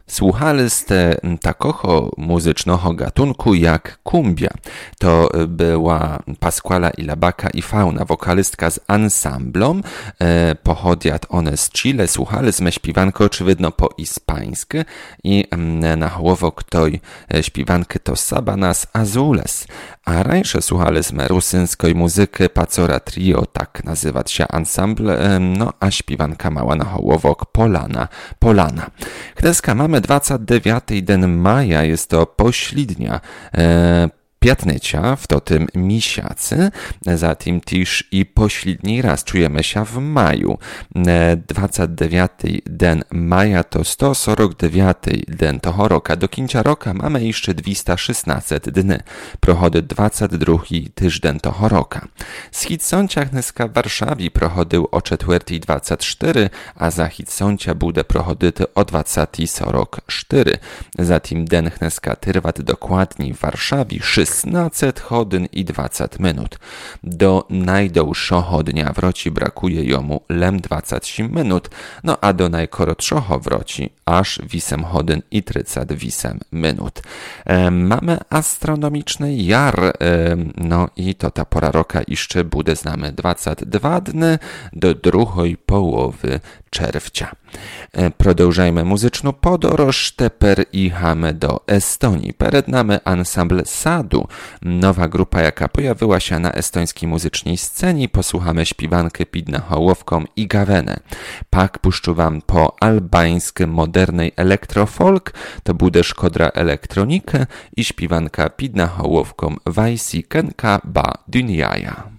Słuchali ste takoho muzycznego gatunku jak kumbia. To była Pasquala Ilabaka i Fauna, wokalistka z ansamblom. Pochodziat one z Chile. Słuchali sme śpiewankę oczywidno po ispańsku i na chłowok tej śpiewanki to Sabanas Azules. A rańsze słuchali sme rusyńskiej muzyki Pacora Trio, tak nazywać się ansambl, no a śpiewanka mała na chłowok Polana. Kreska mamy 29 den maja, jest to poślidnia piatnycia w tym miesiącu, zatem też i pośredni raz czujemy się w maju. 29 den maja to 149 den toho roka. Do końca roka mamy jeszcze 216 dni. Prochody 22 tydzień toho roka. Schid sącia dneska w Warszawie prochodył o 4:24, a zachid sącia bude prochodyty o 20:44. Zatem den dneska trwać dokładnie w Warszawie 16 godzin i 20 minut. Do najdłuższego dnia wroci brakuje jomu lem 27 minut, no a do najkorotszego wroci aż 8 godzin i 38 minut. Mamy astronomiczny jar, no i to ta pora roka jeszcze bude znamy 22 dni do drugiej połowy czerwca. Продовжаємо muzyczną podróż, teper jechamy do Estonii. Przed nami ansambl Sadu, nowa grupa, jaka pojawiła się na estońskiej muzycznej scenie. Posłuchamy śpiewanki pід nahołowką i gawenę. Pak puszczu wam po albańskim modernej elektrofolk, to bude szkodra elektronikę i śpiewanka pід nahołowką Vajsi Kenka ba Dunjaja.